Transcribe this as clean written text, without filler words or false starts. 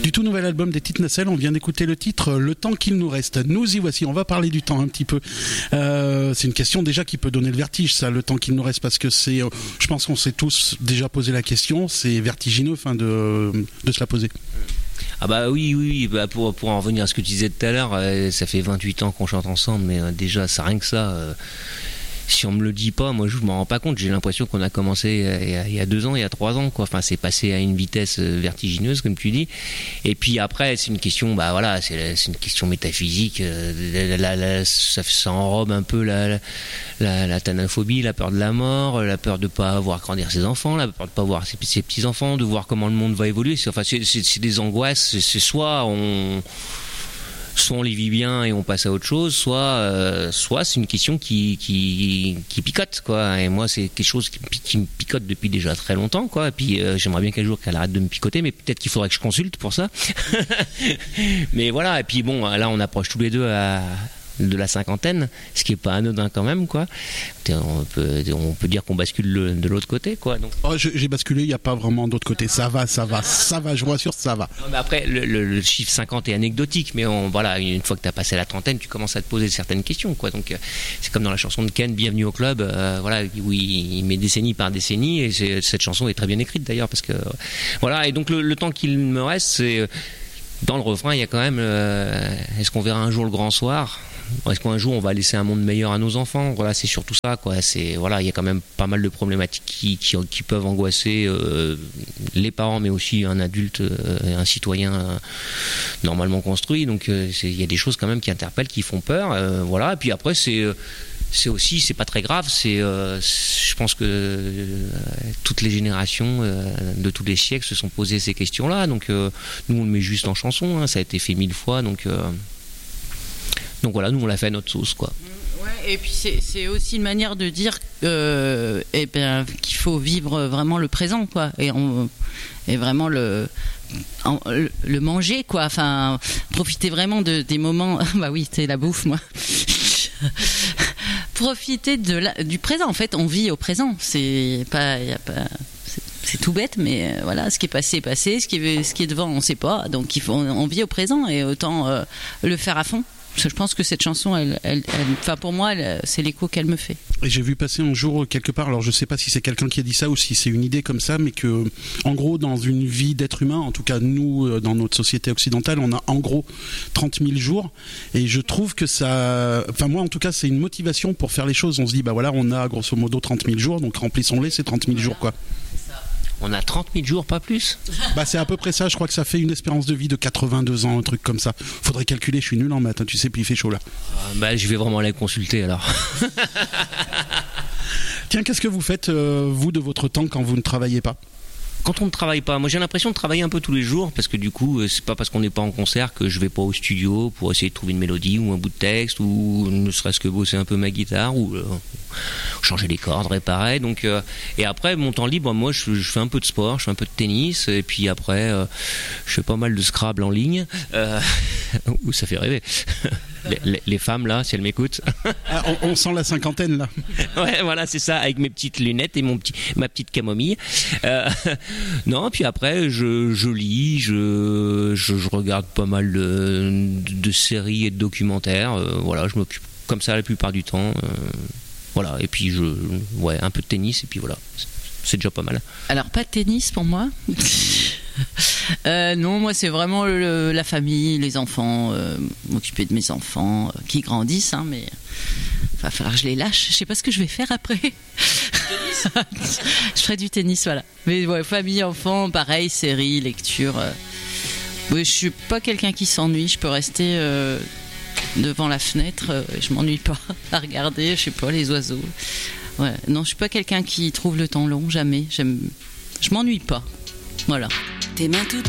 Du tout nouvel album des Petites Nacelles, on vient d'écouter le titre Le temps qu'il nous reste. Nous y voici, on va parler du temps un petit peu. C'est une question déjà qui peut donner le vertige, ça, le temps qu'il nous reste, parce que c'est, je pense qu'on s'est tous déjà posé la question, c'est vertigineux de se la poser. Ah bah oui, bah pour en revenir à ce que tu disais tout à l'heure, ça fait 28 ans qu'on chante ensemble, mais déjà, ça rien que ça... si on me le dit pas, moi je m'en rends pas compte. J'ai l'impression qu'on a commencé il y a 2 ans, il y a 3 ans, quoi. Enfin, c'est passé à une vitesse vertigineuse, comme tu dis. Et puis après, c'est une question, bah voilà, c'est une question métaphysique. Ça enrobe un peu la thanaphobie, la peur de la mort, la peur de pas voir grandir ses enfants, la peur de pas voir ses petits enfants, de voir comment le monde va évoluer. C'est des angoisses. C'est soit on les vit bien et on passe à autre chose, soit c'est une question qui picote, quoi. Et moi, c'est quelque chose qui me picote depuis déjà très longtemps, quoi. Et puis j'aimerais bien qu'un jour qu'elle arrête de me picoter, mais peut-être qu'il faudrait que je consulte pour ça. Mais voilà. Et puis bon, là, on approche tous les deux de la cinquantaine, ce qui est pas anodin quand même, quoi. On peut dire qu'on bascule de l'autre côté, quoi. Donc... j'ai basculé, il n'y a pas vraiment d'autre côté. Ça va, je vous rassure, ça va. Non, mais après, le chiffre 50 est anecdotique, mais voilà, une fois que tu as passé la trentaine, tu commences à te poser certaines questions, quoi. Donc c'est comme dans la chanson de Ken, Bienvenue au club, voilà, où il met décennie par décennie, et cette chanson est très bien écrite d'ailleurs, parce que voilà. Et donc le temps qu'il me reste, c'est dans le refrain, il y a quand même est-ce qu'on verra un jour le grand soir? Est-ce qu'un jour on va laisser un monde meilleur à nos enfants? Voilà, c'est surtout ça, quoi. C'est voilà, il y a quand même pas mal de problématiques qui peuvent angoisser les parents, mais aussi un adulte, un citoyen normalement construit. Donc il y a des choses quand même qui interpellent, qui font peur. Voilà. Et puis après c'est aussi, c'est pas très grave. Je pense que toutes les générations de tous les siècles se sont posées ces questions-là. Donc nous on le met juste en chanson. Hein, ça a été fait 1000 fois. Donc voilà, nous on l'a fait à notre sauce, quoi. Ouais, et puis c'est aussi une manière de dire qu'il faut vivre vraiment le présent, quoi, et vraiment le manger, quoi. Enfin, profiter vraiment des moments. Bah oui, c'est la bouffe, moi. Profiter du présent. En fait, on vit au présent. C'est tout bête, mais voilà, ce qui est passé est passé, ce qui est devant, on ne sait pas. Donc on vit au présent, et autant le faire à fond. Je pense que cette chanson, enfin pour moi, c'est l'écho qu'elle me fait. Et j'ai vu passer un jour quelque part, alors je sais pas si c'est quelqu'un qui a dit ça ou si c'est une idée comme ça, mais que, en gros, dans une vie d'être humain, en tout cas nous, dans notre société occidentale, on a en gros 30 000 jours, et je trouve que ça, enfin moi en tout cas, c'est une motivation pour faire les choses. On se dit, bah voilà, on a grosso modo 30 000 jours, donc remplissons-les, ces 30 000 jours, quoi. On a 30 000 jours, pas plus. Bah c'est à peu près ça, je crois que ça fait une espérance de vie de 82 ans, un truc comme ça. Faudrait calculer, je suis nul en maths, hein, tu sais, puis il fait chaud là. Bah je vais vraiment aller consulter alors. Tiens, qu'est-ce que vous faites, vous, de votre temps quand vous ne travaillez pas ? Quand on ne travaille pas, moi j'ai l'impression de travailler un peu tous les jours, parce que du coup c'est pas parce qu'on n'est pas en concert que je vais pas au studio pour essayer de trouver une mélodie ou un bout de texte, ou ne serait-ce que bosser un peu ma guitare, ou changer les cordes, réparer. Donc et après mon temps libre, moi je fais un peu de sport, je fais un peu de tennis, et puis après je fais pas mal de Scrabble en ligne. Ça fait rêver. Les femmes là, si elles m'écoutent. Ah, on sent la cinquantaine là. Ouais, voilà, c'est ça, avec mes petites lunettes et ma petite camomille. Non, puis après je lis, je regarde pas mal de séries et de documentaires. Voilà, je m'occupe comme ça la plupart du temps. Voilà, et puis un peu de tennis, et puis voilà, c'est déjà pas mal. Alors pas de tennis pour moi. Non, moi c'est vraiment la famille, les enfants, m'occuper de mes enfants qui grandissent, hein, mais il va falloir que je les lâche. Je sais pas ce que je vais faire après. Je ferai du tennis, voilà. Mais ouais, famille, enfants, pareil, séries, lecture. Ouais, je suis pas quelqu'un qui s'ennuie. Je peux rester devant la fenêtre, je m'ennuie pas à regarder, je sais pas, les oiseaux. Ouais, non, je suis pas quelqu'un qui trouve le temps long, jamais. Je m'ennuie pas. Voilà. Tes mains toutes